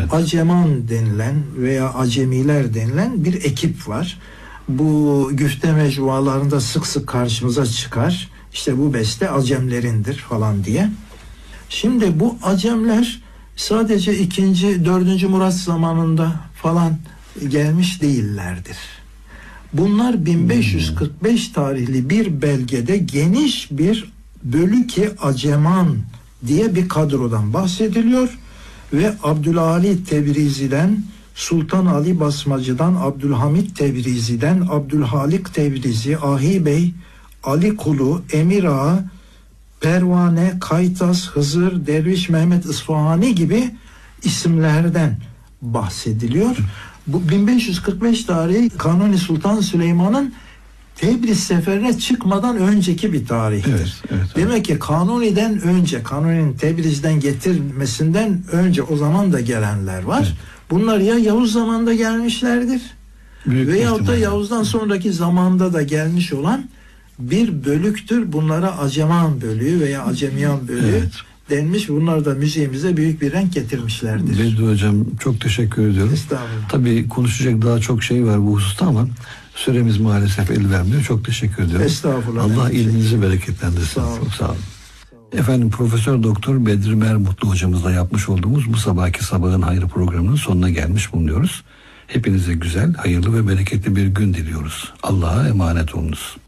Evet. Aceman denilen veya Acemiler denilen bir ekip var. Bu güfte mecmualarında sık sık karşımıza çıkar. İşte bu beste Acemlerindir falan diye. Şimdi bu Acemler sadece 2. 4. Murat zamanında falan gelmiş değillerdir. Bunlar 1545 tarihli bir belgede geniş bir Bölük-i Aceman diye bir kadrodan bahsediliyor ve Abdülali Tebrizi'den, Sultan Ali Basmacı'dan, Abdülhamit Tebrizi'den, Abdülhalik Tebrizi, Ahi Bey, Ali Kulu, Emir Ağa, Pervane, Kaytas, Hızır, Derviş Mehmet İsfahani gibi isimlerden bahsediliyor. Bu 1545 tarihi Kanuni Sultan Süleyman'ın Tebriz seferine çıkmadan önceki bir tarihtir. Evet. Demek ki Kanuni'den önce, Kanuni'nin Tebriz'den getirmesinden önce o zaman da gelenler var. Evet. Bunlar ya Yavuz zamanında gelmişlerdir veyahut da Yavuz'dan sonraki zamanda da gelmiş olan bir bölüktür. Bunlara Aceman bölüğü veya Acemiyan bölüğü denmiş. Bunlar da müziğimize büyük bir renk getirmişlerdir. Bedri Hocam çok teşekkür ediyorum. Estağfurullah. Tabii konuşacak daha çok şey var bu hususta ama süremiz maalesef el vermiyor. Çok teşekkür ediyorum. Estağfurullah. Allah ilminizi bereketlendirsin. Çok sağ olun. Efendim Profesör Doktor Bedri Mermutlu hocamızla yapmış olduğumuz bu sabahki Sabahın Hayrı programının sonuna gelmiş bulunuyoruz. Hepinize güzel, hayırlı ve bereketli bir gün diliyoruz. Allah'a emanet olunuz.